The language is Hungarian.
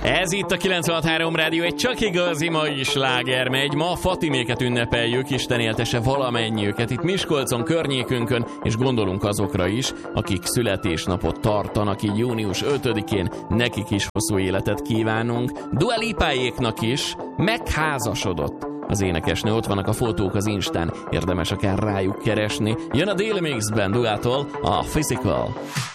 Ez itt a 96.3 Rádió, egy csak igazi mai sláger megy. Ma Fatiméket ünnepeljük, Isten éltese valamennyiüket itt Miskolcon, környékünkön, és gondolunk azokra is, akik születésnapot tartanak, így június 5-én nekik is hosszú életet kívánunk. Dua Lipáéknak is megházasodott az énekesnő, ott vannak a fotók az Instán, érdemes akár rájuk keresni. Jön a Daily Mixben Duától a Physical.